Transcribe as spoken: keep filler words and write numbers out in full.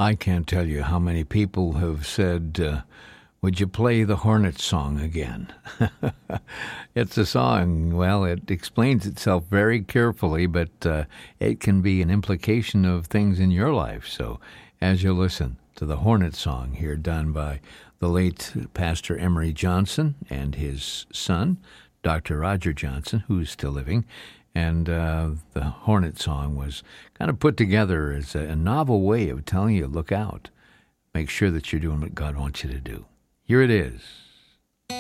I can't tell you how many people have said, uh, would you play the Hornet song again? It's a song, well, it explains itself very carefully, but uh, it can be an implication of things in your life. So as you listen to the Hornet song here done by the late Pastor Emery Johnson and his son, Doctor Roger Johnson, who's still living, and uh, the Hornet song was kind of put together as a, a novel way of telling you, look out. Make sure that you're doing what God wants you to do. Here it is.